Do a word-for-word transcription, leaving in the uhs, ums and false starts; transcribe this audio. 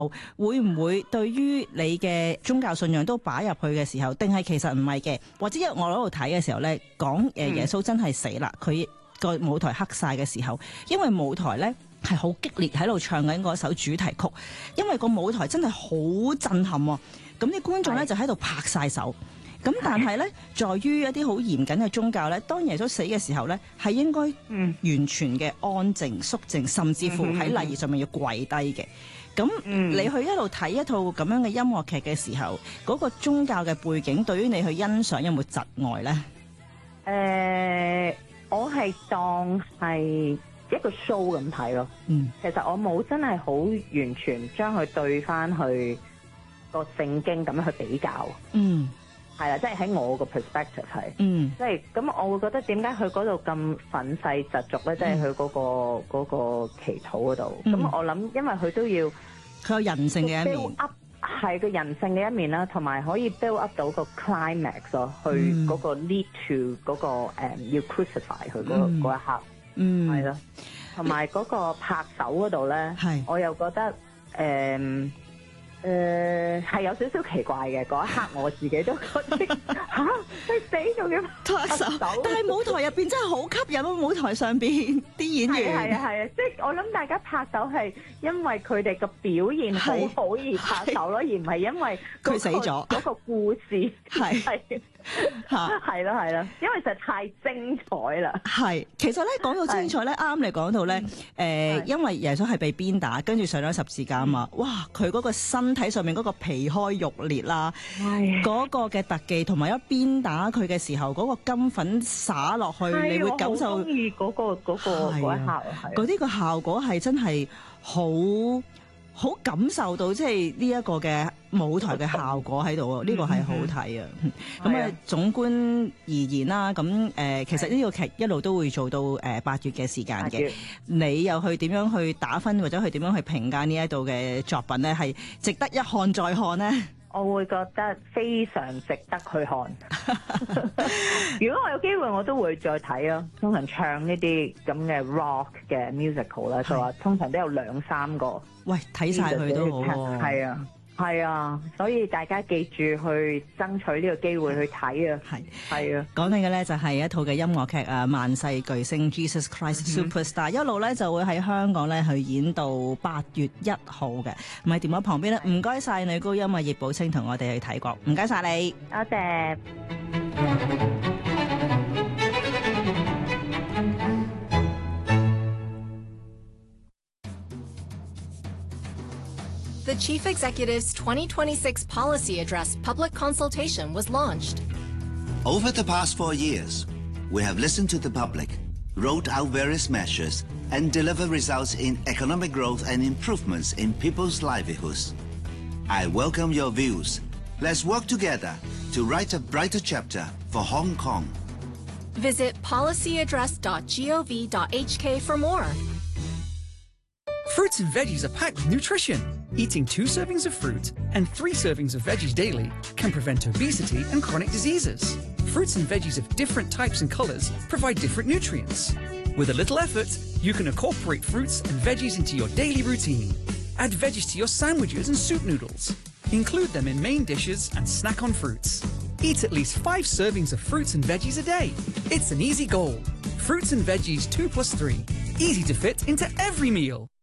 會唔會對於你嘅宗教信仰都擺入去嘅時候，定係其實唔係嘅？或者因為我喺度睇嘅時候咧，講誒耶穌真係死啦，佢個舞台黑晒嘅時候，因為舞台咧係好激烈喺度唱緊嗰首主題曲，因為個舞台真係好震撼喎，咁啲觀眾咧就喺度拍晒手。咁但係咧，在於一啲好嚴謹嘅宗教咧，當耶穌死嘅時候咧，係應該完全嘅安靜肅靜，甚至乎喺禮儀上面要跪低嘅。咁、嗯、你去一路睇一套咁樣嘅音樂劇嘅時候，嗰、嗰個宗教嘅背景對於你去欣賞有冇窒礙咧？ 誒、呃，我係當係一個 show 咁睇咯。嗯，其實我冇真係好完全將佢對翻去個聖經咁樣去比較。嗯。係啦，即係喺我個 perspective 係，嗯，即係咁，我會覺得點解佢嗰度咁憤世嫉俗咧？即係佢嗰個嗰個祈禱嗰度。咁我諗，因為佢都要佢有人性嘅一面 build up，係個人性嘅一面啦，同埋可以 build up 到個 climax 咯，去嗰個 lead to 嗰個誒要 crucify 佢嗰嗰一刻，嗯，係咯，同埋嗰個拍手嗰度咧，係我又覺得誒。誒、呃、係有少少奇怪嘅，嗰一刻我自己都覺得嚇，你死仲要拍手， 但係舞台入邊真係好吸引啊！舞台上邊啲演員係啊係啊，即係我諗大家拍手係因為佢哋個表現好好而拍手咯，而唔係因為佢死咗嗰個故事係係嚇係咯係咯，因為實在太精彩啦。 係其實咧講到精彩咧，啱你講到咧誒，因為耶穌係被鞭打，跟住上咗十字架啊嘛，哇！佢嗰個身體上面嗰個皮開肉裂啦，嗰個嘅特技同埋一鞭打佢嘅時候，嗰個金粉灑落去，你會感受嗰個嗰個嗰一刻， 嗰啲個效果係真係好好感受到，即係呢一個嘅舞台嘅效果喺度，呢個係好睇啊！咁啊，總觀而言啦，咁誒，其實呢個劇一路都會做到誒八月嘅時間嘅。你又去點樣去打分，或者去點樣去評價呢一度嘅作品咧？係值得一看再看咧？ 我會覺得非常值得去看。如果我有機會，我都會再睇咯。通常唱呢啲咁嘅 rock 嘅 musical 咧，就話通常都有兩三個。 喂，睇晒佢都好喎。 係啊，係啊，所以大家記住去爭取呢個機會去睇啊。係係啊， 講緊嘅咧就係一套嘅音樂劇啊，《萬世巨星 Jesus Christ Superstar》，一路咧就會喺香港咧去演到八月一號嘅。咁喺電話旁邊咧，唔該晒女高音啊葉寶清同我哋去睇過，唔該晒你， 多謝。 The Chief Executive's twenty twenty-six Policy Address public consultation was launched. Over the past four years, we have listened to the public, rolled out various measures, and delivered results in economic growth and improvements in people's livelihoods. I welcome your views. Let's work together to write a brighter chapter for Hong Kong. Visit policy address dot gov dot h k for more. Fruits and veggies are packed with nutrition. Eating two servings of fruit and three servings of veggies daily can prevent obesity and chronic diseases. Fruits and veggies of different types and colors provide different nutrients. With a little effort, you can incorporate fruits and veggies into your daily routine. Add veggies to your sandwiches and soup noodles. Include them in main dishes and snack on fruits. Eat at least five servings of fruits and veggies a day. It's an easy goal. Fruits and veggies two plus three. Easy to fit into every meal.